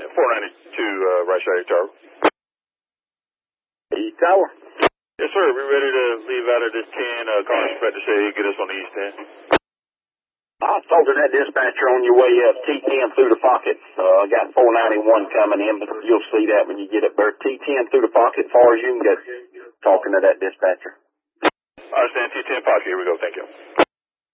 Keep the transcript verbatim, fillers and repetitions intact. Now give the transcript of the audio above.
four ninety-two, uh, right side tower. East Tower? Yes, sir. We ready to leave out of this ten. Uh, calling expect to say get us on the east ten. I was talking to that dispatcher on your way up, T ten through the pocket. Uh, I got four ninety-one coming in, but you'll see that when you get up there. T ten through the pocket, as far as you can get talking to that dispatcher. I understand. T ten pocket. Here we go. Thank you.